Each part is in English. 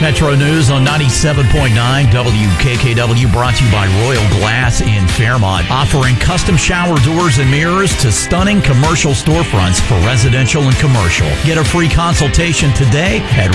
Metro News on 97.9 WKKW, brought to you by Royal Glass in Fairmont, offering custom shower doors and mirrors to stunning commercial storefronts for residential and commercial. Get a free consultation today at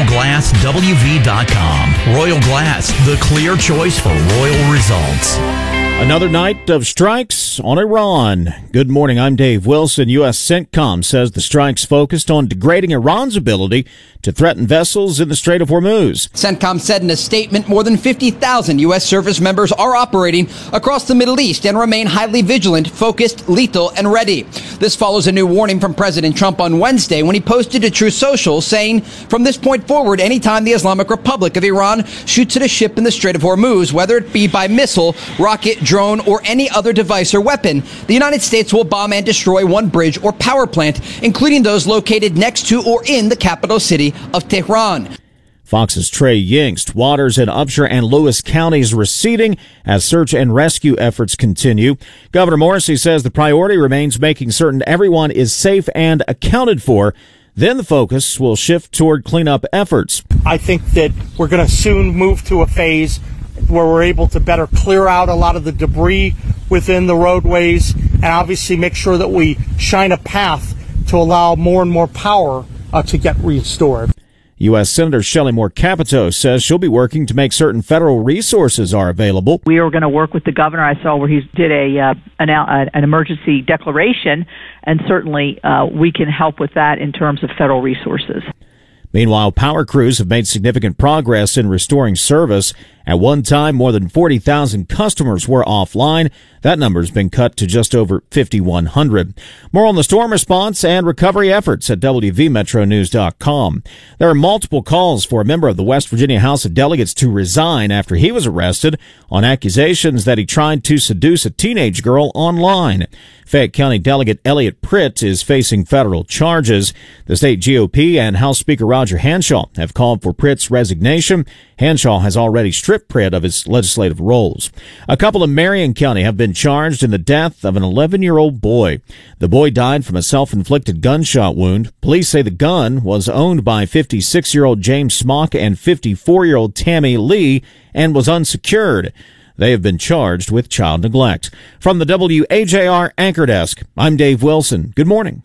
royalglasswv.com. Royal Glass, the clear choice for royal results. Another night of strikes on Iran. Good morning, I'm Dave Wilson. U.S. CENTCOM says the strikes focused on degrading Iran's ability to threaten vessels in the Strait of Hormuz. CENTCOM said in a statement more than 50,000 U.S. service members are operating across the Middle East and remain highly vigilant, focused, lethal, and ready. This follows a new warning from President Trump on Wednesday when he posted to Truth Social saying, from this point forward, anytime the Islamic Republic of Iran shoots at a ship in the Strait of Hormuz, whether it be by missile, rocket, drone, or any other device or weapon, the United States will bomb and destroy one bridge or power plant, including those located next to or in the capital city of Tehran. Fox's Trey Yingst. Waters in Upshur and Lewis counties receding as search and rescue efforts continue. Governor Morrisey says the priority remains making certain everyone is safe and accounted for. Then the focus will shift toward cleanup efforts. I think that we're going to soon move to a phase where we're able to better clear out a lot of the debris within the roadways and obviously make sure that we shine a path to allow more and more power to get restored. U.S. Senator Shelley Moore Capito says she'll be working to make certain federal resources are available. We are going to work with the governor. I saw where he did an emergency declaration, and certainly we can help with that in terms of federal resources. Meanwhile, power crews have made significant progress in restoring service. At one time, more than 40,000 customers were offline. That number has been cut to just over 5,100. More on the storm response and recovery efforts at WVMetroNews.com. There are multiple calls for a member of the West Virginia House of Delegates to resign after he was arrested on accusations that he tried to seduce a teenage girl online. Fayette County Delegate Elliot Pritt is facing federal charges. The state GOP and House Speaker Roger Hanshaw have called for Pritt's resignation. Hanshaw has already stripped Pritt of his legislative roles. A couple in Marion County have been charged in the death of an 11-year-old boy. The boy died from a self-inflicted gunshot wound. Police say the gun was owned by 56-year-old James Smock and 54-year-old Tammy Lee and was unsecured. They have been charged with child neglect. From the WAJR Anchor Desk, I'm Dave Wilson. Good morning.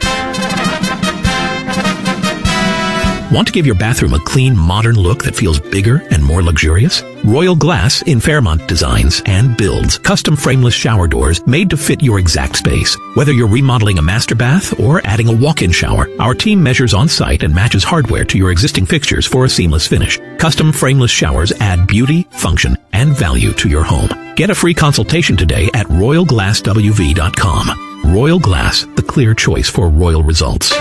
Want to give your bathroom a clean, modern look that feels bigger and more luxurious? Royal Glass in Fairmont designs and builds custom frameless shower doors made to fit your exact space. Whether you're remodeling a master bath or adding a walk-in shower, our team measures on site and matches hardware to your existing fixtures for a seamless finish. Custom frameless showers add beauty, function, and value to your home. Get a free consultation today at royalglasswv.com. Royal Glass, the clear choice for royal results.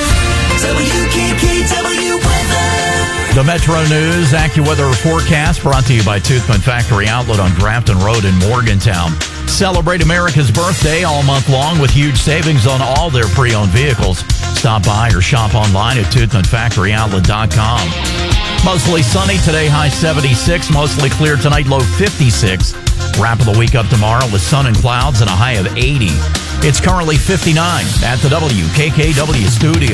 The Metro News AccuWeather forecast brought to you by Toothman Factory Outlet on Grafton Road in Morgantown. Celebrate America's birthday all month long with huge savings on all their pre-owned vehicles. Stop by or shop online at ToothmanFactoryOutlet.com. Mostly sunny today, high 76. Mostly clear tonight, low 56. Wrap of the week up tomorrow with sun and clouds and a high of 80. It's currently 59 at the WKKW studio.